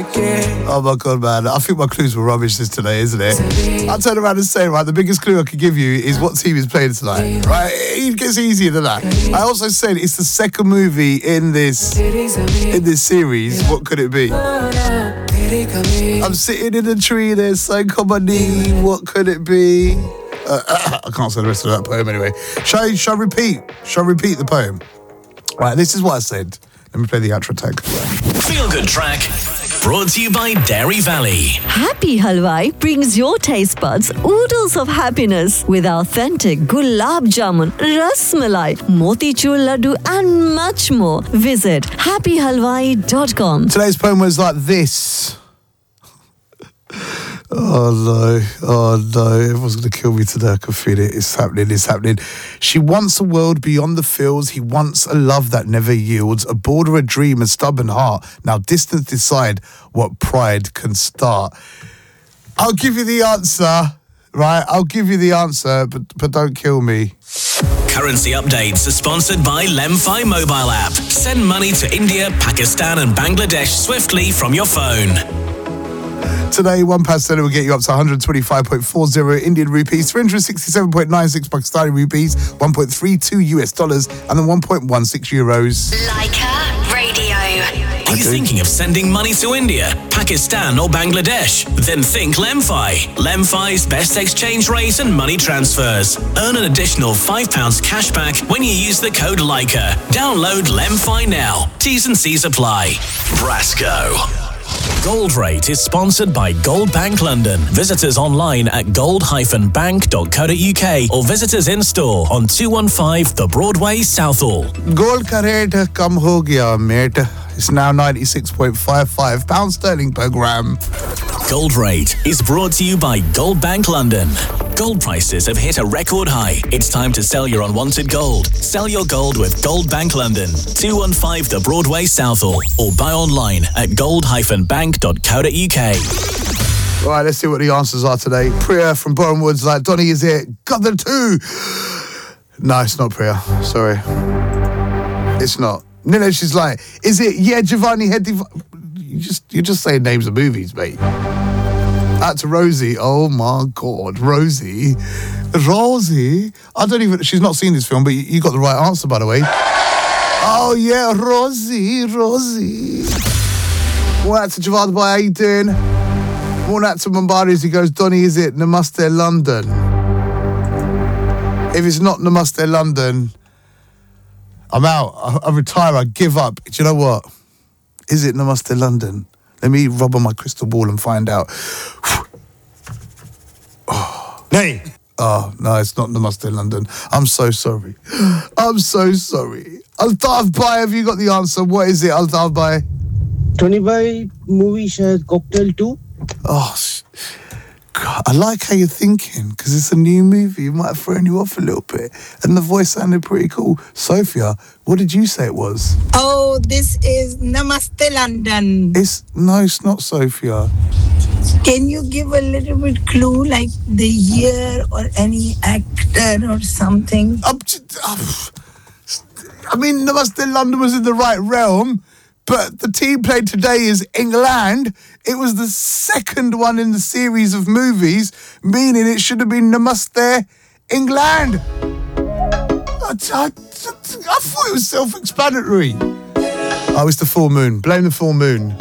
Oh my God, man. I think my clues were rubbish this today, isn't it? I'll turn around and say, right, the biggest clue I could give you is what team is playing tonight, right? It gets easier than that. I also said it's the second movie in this series. What could it be? I'm sitting in a tree, there's psych on my knee. What could it be? I can't say the rest of that poem anyway. Shall I repeat? Shall I repeat the poem? Right, this is what I said. Let me play the outro tag. Feel Good Track, brought to you by Dairy Valley. Happy Halwai brings your taste buds oodles of happiness with authentic gulab jamun, ras malai, motichur laddu and much more. Visit happyhalwai.com. Today's poem was like this. Oh no, everyone's going to kill me today. I can feel it. It's happening. She wants a world beyond the fields. He wants a love that never yields. A border, a dream, a stubborn heart. Now distance decide what pride can start. I'll give you the answer, right? I'll give you the answer, but don't kill me. Currency updates are sponsored by Lemfi mobile app. Send money to India, Pakistan and Bangladesh swiftly from your phone. Today, £1 sterling will get you up to 125.40 Indian rupees, 367.96 Pakistani rupees, 1.32 US dollars, and then 1.16 euros. Leica Radio. Are you thinking of sending money to India, Pakistan or Bangladesh? Then think Lemfi. Lemfi's best exchange rate and money transfers. Earn an additional £5 cashback when you use the code Leica. Download Lemfi now. T's and C's apply. Brasco. Gold Rate is sponsored by Gold Bank London. Visit us online at gold-bank.co.uk or visit us in store on 215 The Broadway, Southall. Gold ka rate kam ho gaya, mate. It's now £96.55 sterling per gram. Gold Rate is brought to you by Gold Bank London. Gold prices have hit a record high. It's time to sell your unwanted gold. Sell your gold with Gold Bank London, 215 The Broadway, Southall, or buy online at gold-bank.co.uk. Right, let's see what the answers are today. Priya from Boreham Woods, like, Donny, is it? Got the two. No, it's not Priya. Sorry. It's not. Nina, she's like, is it? Yeah, Giovanni Hedi. You're just saying names of movies, mate. Out to Rosie. Oh my God, Rosie. I don't even. She's not seen this film, but you got the right answer, by the way. Oh yeah, Rosie. More out to Javad Bhai, how you doing? More out to Mumbari as he goes, Donny, is it Namaste London? If it's not Namaste London, I'm out. I retire. I give up. Do you know what? Is it Namaste London? Let me rub on my crystal ball and find out. Hey! Oh, no, it's not Namaste London. I'm so sorry. Altaf Bhai, have you got the answer? What is it, Altaf Bhai? 25 movie shares Cocktail 2. Oh, God, I like how you're thinking, because it's a new movie. It might have thrown you off a little bit. And the voice sounded pretty cool. Sophia, what did you say it was? Oh, this is Namaste London. It's not Sophia. Can you give a little bit clue, like the year or any actor or something? I mean, Namaste London was in the right realm, but the team played today is England. It was the second one in the series of movies, meaning it should have been Namaste England. I thought it was self-explanatory. Oh, it's the full moon. Blame the full moon.